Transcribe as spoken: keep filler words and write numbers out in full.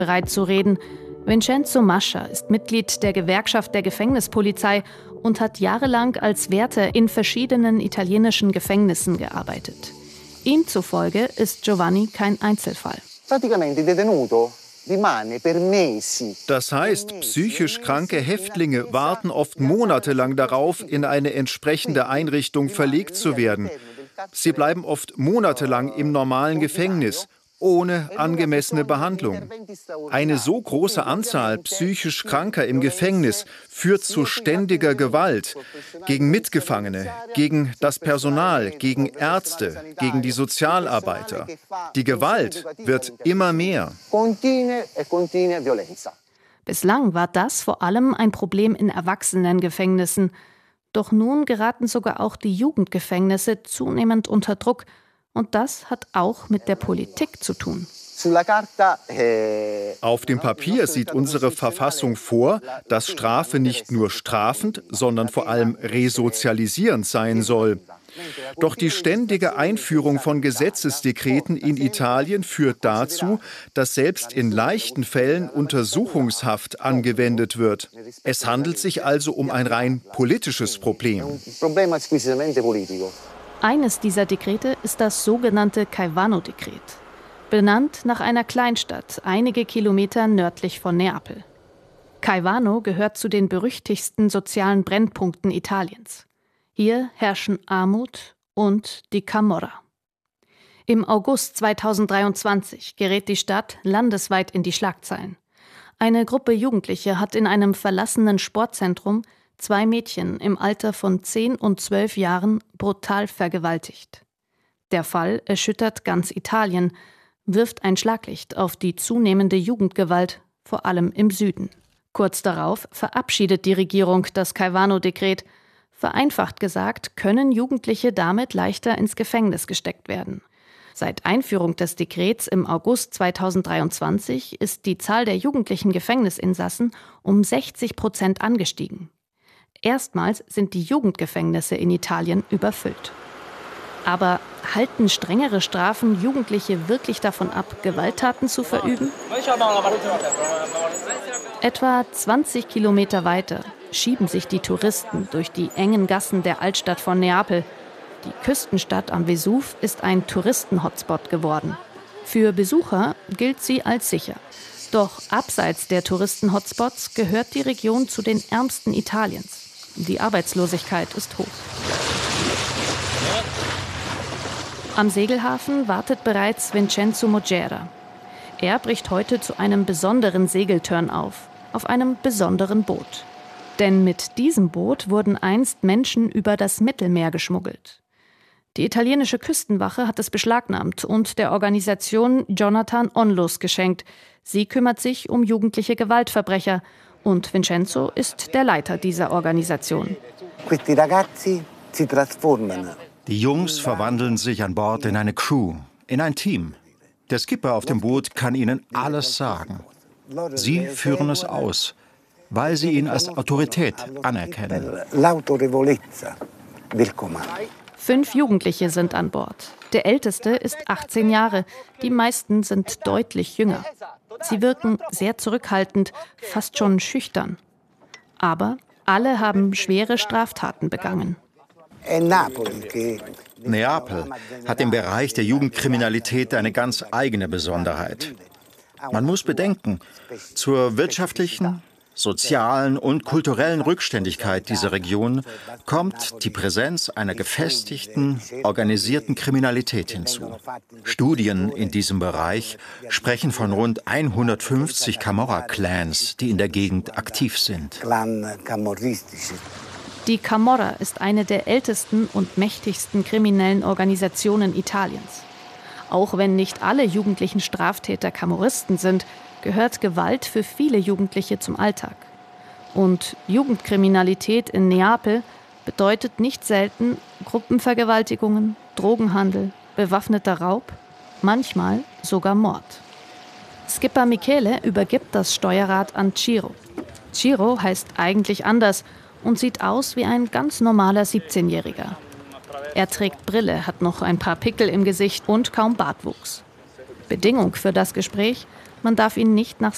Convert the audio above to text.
bereit zu reden. Vincenzo Mascia ist Mitglied der Gewerkschaft der Gefängnispolizei und hat jahrelang als Wärter in verschiedenen italienischen Gefängnissen gearbeitet. Ihm zufolge ist Giovanni kein Einzelfall. Das heißt, psychisch kranke Häftlinge warten oft monatelang darauf, in eine entsprechende Einrichtung verlegt zu werden. Sie bleiben oft monatelang im normalen Gefängnis, ohne angemessene Behandlung. Eine so große Anzahl psychisch Kranker im Gefängnis führt zu ständiger Gewalt gegen Mitgefangene, gegen das Personal, gegen Ärzte, gegen die Sozialarbeiter. Die Gewalt wird immer mehr. Bislang war das vor allem ein Problem in Erwachsenengefängnissen. Doch nun geraten sogar auch die Jugendgefängnisse zunehmend unter Druck. Und das hat auch mit der Politik zu tun. Auf dem Papier sieht unsere Verfassung vor, dass Strafe nicht nur strafend, sondern vor allem resozialisierend sein soll. Doch die ständige Einführung von Gesetzesdekreten in Italien führt dazu, dass selbst in leichten Fällen Untersuchungshaft angewendet wird. Es handelt sich also um ein rein politisches Problem. Eines dieser Dekrete ist das sogenannte Caivano-Dekret, benannt nach einer Kleinstadt einige Kilometer nördlich von Neapel. Caivano gehört zu den berüchtigsten sozialen Brennpunkten Italiens. Hier herrschen Armut und die Camorra. Im August zweitausenddreiundzwanzig gerät die Stadt landesweit in die Schlagzeilen. Eine Gruppe Jugendliche hat in einem verlassenen Sportzentrum zwei Mädchen im Alter von zehn und zwölf Jahren brutal vergewaltigt. Der Fall erschüttert ganz Italien, wirft ein Schlaglicht auf die zunehmende Jugendgewalt, vor allem im Süden. Kurz darauf verabschiedet die Regierung das Caivano-Dekret. Vereinfacht gesagt, können Jugendliche damit leichter ins Gefängnis gesteckt werden. Seit Einführung des Dekrets im August zweitausenddreiundzwanzig ist die Zahl der jugendlichen Gefängnisinsassen um sechzig Prozent angestiegen. Erstmals sind die Jugendgefängnisse in Italien überfüllt. Aber halten strengere Strafen Jugendliche wirklich davon ab, Gewalttaten zu verüben? Etwa zwanzig Kilometer weiter schieben sich die Touristen durch die engen Gassen der Altstadt von Neapel. Die Küstenstadt am Vesuv ist ein Touristen-Hotspot geworden. Für Besucher gilt sie als sicher. Doch abseits der Touristen-Hotspots gehört die Region zu den ärmsten Italiens. Die Arbeitslosigkeit ist hoch. Am Segelhafen wartet bereits Vincenzo Mogera. Er bricht heute zu einem besonderen Segeltörn auf, auf einem besonderen Boot. Denn mit diesem Boot wurden einst Menschen über das Mittelmeer geschmuggelt. Die italienische Küstenwache hat es beschlagnahmt und der Organisation Jonathan Onlus geschenkt. Sie kümmert sich um jugendliche Gewaltverbrecher. Und Vincenzo ist der Leiter dieser Organisation. Die Jungs verwandeln sich an Bord in eine Crew, in ein Team. Der Skipper auf dem Boot kann ihnen alles sagen. Sie führen es aus, weil sie ihn als Autorität anerkennen. Fünf Jugendliche sind an Bord. Der älteste ist achtzehn Jahre, die meisten sind deutlich jünger. Sie wirken sehr zurückhaltend, fast schon schüchtern. Aber alle haben schwere Straftaten begangen. Neapel hat im Bereich der Jugendkriminalität eine ganz eigene Besonderheit. Man muss bedenken, zur wirtschaftlichen, sozialen und kulturellen Rückständigkeit dieser Region kommt die Präsenz einer gefestigten, organisierten Kriminalität hinzu. Studien in diesem Bereich sprechen von rund hundertfünfzig Camorra-Clans, die in der Gegend aktiv sind. Die Camorra ist eine der ältesten und mächtigsten kriminellen Organisationen Italiens. Auch wenn nicht alle jugendlichen Straftäter Camorristen sind, gehört Gewalt für viele Jugendliche zum Alltag. Und Jugendkriminalität in Neapel bedeutet nicht selten Gruppenvergewaltigungen, Drogenhandel, bewaffneter Raub, manchmal sogar Mord. Skipper Michele übergibt das Steuerrad an Ciro. Ciro heißt eigentlich anders und sieht aus wie ein ganz normaler siebzehnjähriger. Er trägt Brille, hat noch ein paar Pickel im Gesicht und kaum Bartwuchs. Bedingung für das Gespräch: Man darf ihn nicht nach